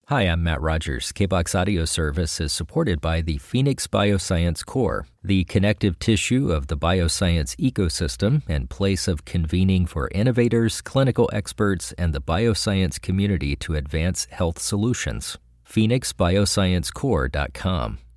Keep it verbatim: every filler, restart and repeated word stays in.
Hi, I'm Matt Rogers. K B O X Audio Service is supported by the Phoenix Bioscience Core, the connective tissue of the bioscience ecosystem and place of convening for innovators, clinical experts, and the bioscience community to advance health solutions. phoenix bioscience core dot com.